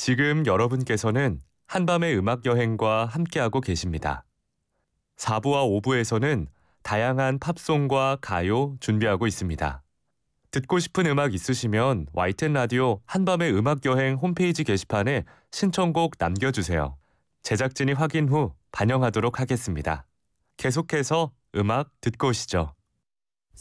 지금 여러분께서는 한밤의 음악 여행과 함께하고 계십니다. 4부와 5부에서는 다양한 팝송과 가요 준비하고 있습니다. 듣고 싶은 음악 있으시면 YTN 라디오 한밤의 음악 여행 홈페이지 게시판에 신청곡 남겨주세요. 제작진이 확인 후 반영하도록 하겠습니다. 계속해서 음악 듣고 오시죠.